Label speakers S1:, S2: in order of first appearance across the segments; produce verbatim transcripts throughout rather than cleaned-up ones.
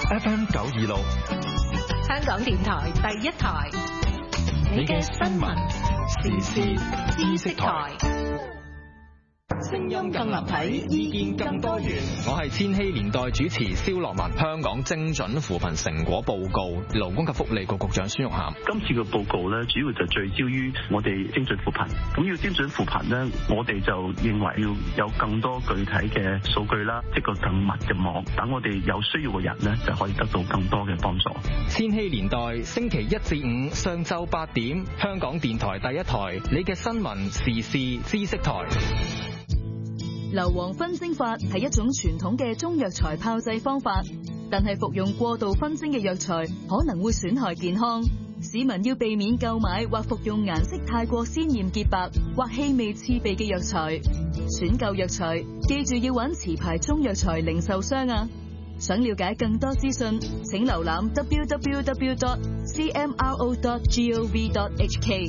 S1: F M 九二六，
S2: 香港電台第一台，你嘅新聞時事知識台。
S3: 聲音更立體，意見更多元。
S4: 我係千禧年代主持蕭樂文。香港精準扶貧成果報告，勞工及福利局局長孫玉菡。
S5: 今次嘅報告咧，主要就聚焦於我哋精準扶貧。咁要精準扶貧咧，我哋就認為要有更多具體嘅數據啦，即個更密嘅網，等我哋有需要嘅人咧，就可以得到更多嘅幫助。
S4: 千禧年代星期一至五上晝八點，香港電台第一台，你嘅新聞時事知識台。
S6: 硫磺熏蒸法係一種傳統嘅中藥材炮製方法，但係服用過度熏蒸嘅藥材可能會損害健康。市民要避免購買或服用顏色太過鮮豔潔白或氣味刺鼻嘅藥材。選購藥材，記住要揾持牌中藥材零售商啊！想了解更多資訊，請瀏覽 w w w dot c m r o dot gov dot h k。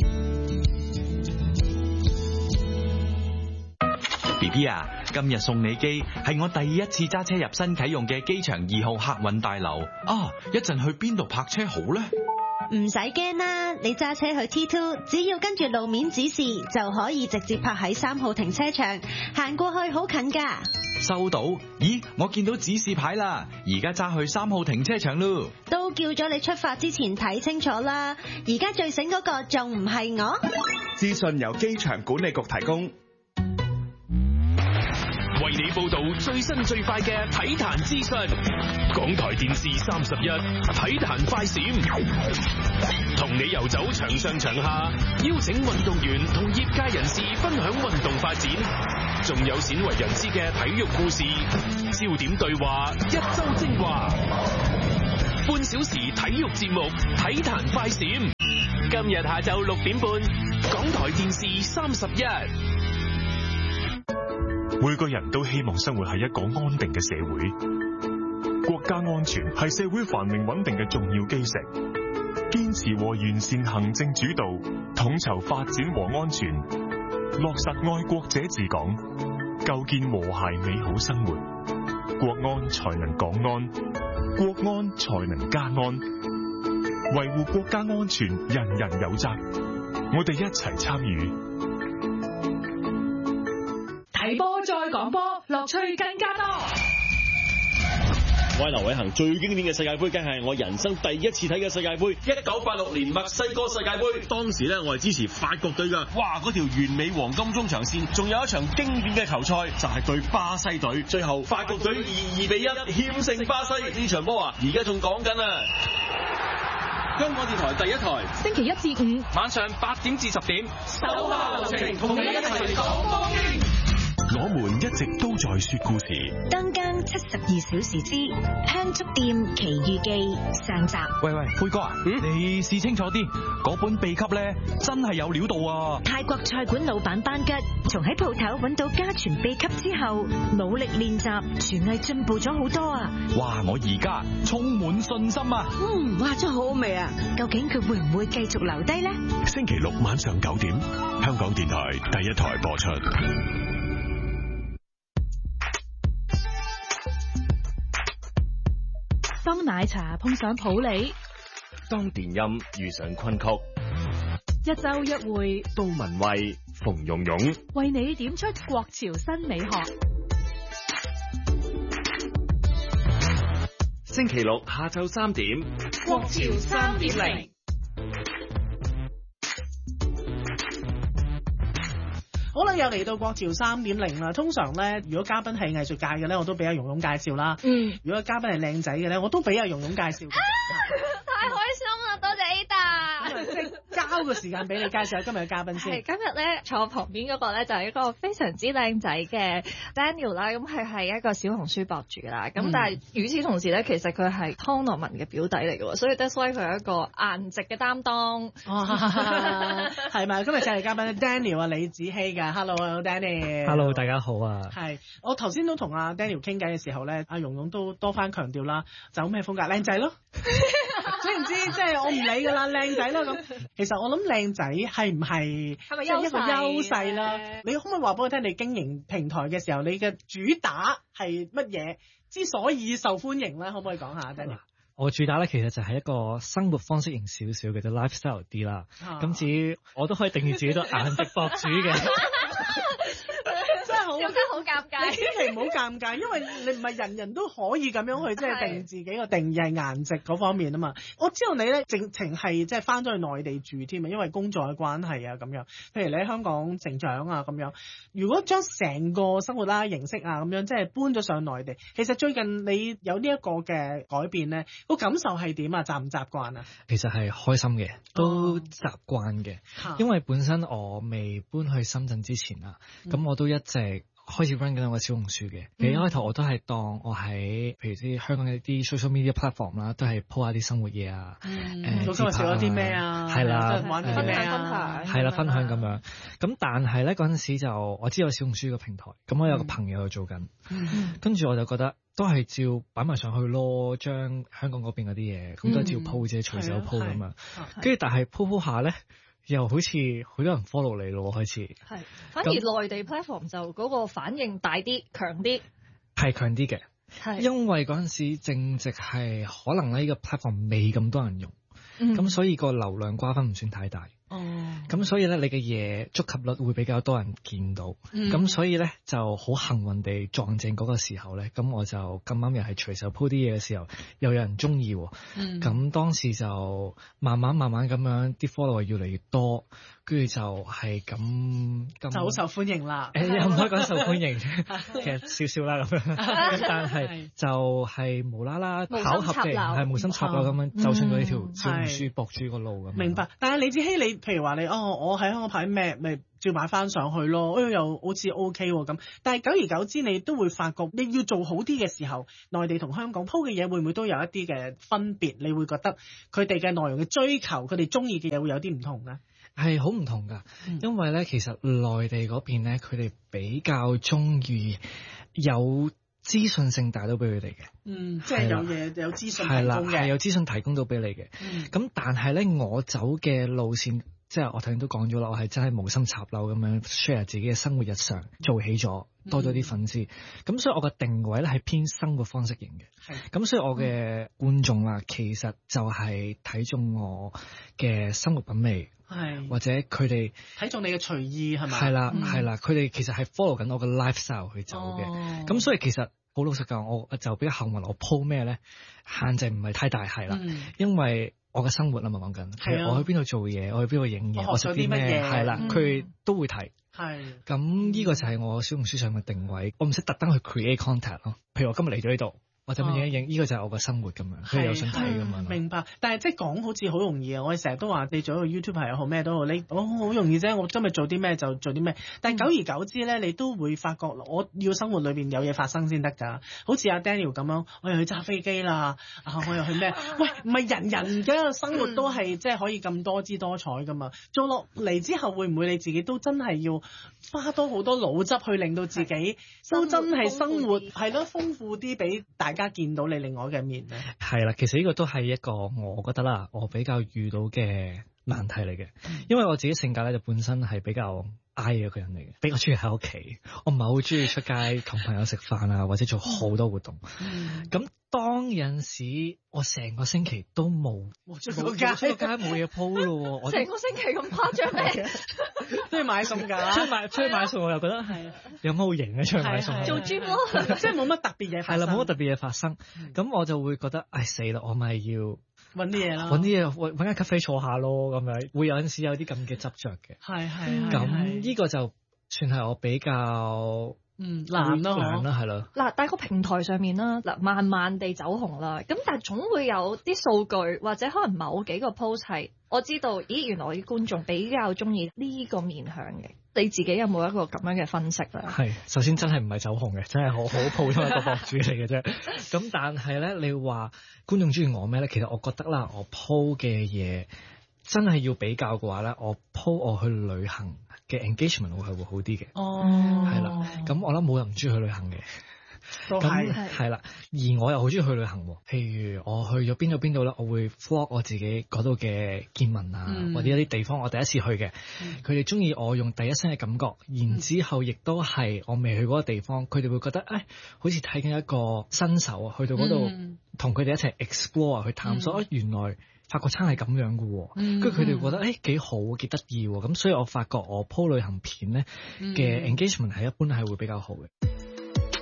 S7: B B 啊，今日送你機係我第一次揸車入新啟用嘅機場二號客運大樓啊！一陣去邊度泊車好呢？
S8: 唔使驚啦，你揸車去 T 二，只要跟住路面指示就可以直接泊喺三號停車場，行過去好近噶。
S7: 收到？咦，我見到指示牌啦，而家揸去三號停車場咯。
S8: 都叫咗你出發之前睇清楚啦，而家最醒嗰個仲唔係我？
S9: 資訊由機場管理局提供。
S10: 為你報道最新最快嘅體壇資訊，港台電視三十一體壇快閃，同你遊走場上場下，邀請運動員同業界人士分享運動發展，仲有鮮為人知嘅體育故事，焦點對話，一周精華，半小時體育節目體壇快閃，今日下晝六點半，港台電視三十一。
S11: 每個人都希望生活喺一個安定嘅社會，國家安全係社會繁榮穩定嘅重要基石。堅持和完善行政主導，統籌發展和安全，落實愛國者治港，構建和諧美好生活，國安才能港安，國安才能家安。維護國家安全，人人有責，我哋一齊參與。
S2: 睇波再講波，樂趣更加多。
S12: 我係劉偉恒，最經典嘅世界盃梗係我人生第一次睇嘅世界盃，一九八六年墨西哥世界盃。當時咧我係支持法國隊㗎，哇！嗰條完美黃金中場線，仲有一場經典嘅球賽就係對巴西隊，最後法國隊以二比一險勝巴西。呢場波啊，而家仲講緊啊！香港電台第一台，
S2: 星期一至五
S10: 晚上八點至十點，
S2: 手下留情，同你一齊講波經。
S11: 我們一直都在說故事。
S13: 登更七十二小時之香燭店奇遇記上集。
S7: 喂喂，灰哥啊，嗯、你試清楚啲，嗰本秘笈咧真係有料到啊！
S13: 泰國菜館老闆班吉從喺鋪頭揾到家傳秘笈之後，努力練習，廚藝進步咗好多啊！
S7: 哇，我而家充滿信心啊！
S13: 嗯，哇，真好味啊！究竟佢會唔會繼續留低呢？
S11: 星期六晚上九點，香港電台第一台播出。
S6: 當奶茶碰上普洱，
S14: 當電音遇上昆曲，
S6: 一周一會，
S14: 杜文蔚、馮蓉蓉
S6: 為你點出國潮新美學。
S14: 星期六下晝三點，
S2: 國潮三點零。
S3: 好啦，又嚟到國潮三點零啦。通常咧，如果嘉賓係藝術界嘅咧，我都俾阿蓉蓉介紹啦。嗯，如果嘉賓係靚仔嘅咧，我都俾阿蓉蓉介紹。
S15: 太開心啦！多謝 Ada。
S3: 即係交個時間俾你介紹下今日嘅嘉賓先。
S15: 係今日咧坐我旁邊嗰個咧就係一個非常之靚仔嘅 Daniel 啦。咁佢係一個小紅書博主啦。咁、嗯、但係與此同時咧，其實佢係湯諾文嘅表弟嚟嘅，所以 that's why 佢係一個顏值嘅擔當。
S3: 係咪？今日請嚟嘉賓 Daniel 啊，李子希㗎。Hello，Daniel。
S16: Hello， 大家好啊。
S3: 係，我頭先都同阿 Daniel 傾偈嘅時候咧，阿蓉蓉都多番強調啦，走咩風格？靚仔咯。即係總言之，即係我唔理㗎啦，靚仔啦咁。其實我諗靚仔係唔係
S15: 係咪
S3: 即係一個優勢
S15: 勢
S3: 啦？你可唔可以話俾我聽，你經營平台嘅時候，你嘅主打係乜嘢？之所以受歡迎咧，可唔可以講下 Daniel？
S1: 我主打咧，其實就係一個生活方式型少少嘅，就 lifestyle 啲啦。咁、啊、至於我都可以定義自己做顏值博主嘅。
S3: 真係好，
S15: 真係好尷尬。
S3: 你千祈唔好尷尬，因為你唔係人人都可以咁樣去即係定自己個定義係顏值嗰方面啊嘛。我知道你咧直情係即係翻咗去內地住添啊，因為工作嘅關係啊咁樣。譬如你喺香港成長啊咁樣，如果將成個生活啦形式啊咁樣即係搬咗上內地，其實最近你有呢一個嘅改變咧，個感受係點啊？習唔習慣啊？
S1: 其實係開心嘅，都習慣嘅，哦、因為本身我未搬去深圳之前啊，咁、嗯、我都一直開始 run 緊我個小紅書嘅。其實一開頭我都係當我喺譬如啲香港嘅啲 social media platform 啦，都係 po 下啲生活嘢啊，誒
S3: 早上食咗啲咩啊，
S1: 係啦，
S3: 玩啲咩啊，
S1: 係啦，分享咁樣。咁但係咧嗰陣時就我知有小紅書個平台，咁我有個朋友去做緊，跟住、嗯、我就覺得都係照擺埋上去咯，將香港嗰邊嗰啲嘢咁都係照 po 啫，隨手 po 咁樣。跟住但係 po po 下咧，又好似好多人 follow 你咯，開始。係，
S15: 反而內地 platform 就嗰個反應大啲、強啲。係
S1: 強啲嘅，係因為嗰陣時正值係可能呢個 platform 未咁多人用，咁、嗯、所以個流量瓜分唔算太大。哦，咁所以咧，你嘅嘢觸及率會比較多人見到，咁、嗯、所以咧就好幸運地撞正嗰個時候咧，咁我就咁啱又係隨手 po 啲嘢嘅時候，又有人中意，咁、嗯、當時就慢慢慢慢咁樣啲 follower 越嚟越多，跟住就係咁咁
S3: 就好受歡迎啦。
S1: 誒又唔可以講受歡迎，其實少少啦咁樣，咁但係就係無啦啦巧合地係無心插柳咁樣走上咗呢條小紅書博主個路咁。
S3: 明白，但係李子希你。譬如話你哦，我喺香港拍咩，咪照擺翻上去咯，哎又好似 O K 喎咁。但係久而久之，你都會發覺你要做好啲嘅時候，內地同香港鋪嘅嘢會唔會都有一啲嘅分別？你會覺得佢哋嘅內容嘅追求，佢哋中意嘅嘢會有啲唔同咧？
S1: 係好唔同㗎，嗯、因為咧其實內地嗰邊咧，佢哋比較中意有資訊性帶到俾佢哋嘅，
S3: 嗯，即係有嘢有資訊提供嘅，係啦，
S1: 係有資訊提供到俾你嘅。咁、嗯、但係咧，我走嘅路線，即係我頭先都講咗啦，我係真係無心插柳咁樣 share 自己嘅生活日常，做起咗多咗啲粉絲。咁、嗯、所以我嘅定位咧係偏生活方式型嘅。咁所以我嘅觀眾啦，其實就係睇中我嘅生活品味。係，或者佢哋
S3: 睇中你嘅隨意係咪？
S1: 係啦，係啦，佢哋其實係 follow 緊我嘅 lifestyle 去走嘅。咁、哦、所以其實好老實講，我就比較幸運，我 po 咩咧限制唔係太大，係啦，嗯、因為我嘅生活啊嘛講緊，譬如我去邊度做嘢，我去邊度影嘢，我食啲咩，係啦，佢都會睇。係，咁呢個就係我小紅書上嘅定位，我唔識特登去 create content 咯。譬如我今日嚟咗呢度。或者乜嘢影？呢個就係我嘅生活咁樣，佢有想睇咁樣。
S3: 明白，但係即係講好似好容易啊！我哋成日都話你做一個 YouTuber 又好咩都好，你我好容易啫。我今日做啲咩就做啲咩。但係久而久之咧，你都會發覺我要生活裏邊有嘢發生先得㗎。好似阿 Daniel 咁樣，我又去揸飛機啦，啊我又去咩？喂，唔係人人嘅生活都係即係可以咁多姿多彩㗎嘛。做落嚟之後，會唔會你自己都真係要花多好多腦汁去令到自己都真係生活係咯豐富啲俾大家。大家見到你另外嘅面咧，
S1: 係啦，其實呢個都係一個我覺得啦，我比較遇到嘅難題嚟嘅，嗯、因為我自己性格咧就本身係比較 I 嘅一個人嚟嘅，比較中意喺屋企，我唔係好中意出街同朋友食飯啊，或者做好多活動。咁、嗯、當有陣時我成個星期都冇
S3: 出過街，
S1: 出街冇嘢鋪咯，我
S15: 成個星期咁誇張咩？
S3: 出去買餸㗎，
S1: 出去買出去買餸我又覺得係有乜好型嘅，出去買餸
S15: 做 gym 咯，
S3: 即係冇乜特別嘢發生。
S1: 係啦，冇乜特別嘢發生，咁、嗯、我就會覺得唉死啦，我咪要
S3: 揾啲嘢啦，
S1: 揾啲嘢揾間咖啡坐下咯，咁樣會有陣時有啲咁嘅執着嘅。
S3: 係係
S1: 咁呢個就算係我比較。
S3: 嗯，難咯，
S1: 難啦，係咯。
S15: 嗱，但係個平台上面啦，嗱，慢慢地走紅啦，咁但係總會有啲數據或者可能某幾個 post 係我知道，咦，原來啲觀眾比較中意呢個面向嘅。你自己有冇一個咁樣嘅分析咧？
S1: 係，首先真係唔係走紅嘅，真係好好普通一個博主嚟嘅啫。咁但係咧，你話觀眾中意我咩咧？其實我覺得啦，我 po 嘅嘢真係要比較嘅話咧，我 po 我去旅行嘅 engagement 會係會好啲嘅。哦，係啦，咁我諗冇人唔中意去旅行嘅。
S3: 都係
S1: 係啦。而我又好中意去旅行，譬如我去咗邊度邊度咧，我會 vlog 我自己嗰度嘅見聞啊，嗯、或者一啲地方我第一次去嘅，佢哋中意我用第一身嘅感覺，然之後亦都係我未去嗰個地方，佢哋會覺得誒，好似睇緊一個新手啊，去到嗰度同佢哋一齊 explore 去探索，嗯、原來法國餐係咁樣嘅喎，跟住佢哋覺得誒幾好幾得意喎，咁所以我發覺我 po 旅行片咧嘅 engagement 係一般係會比較好嘅。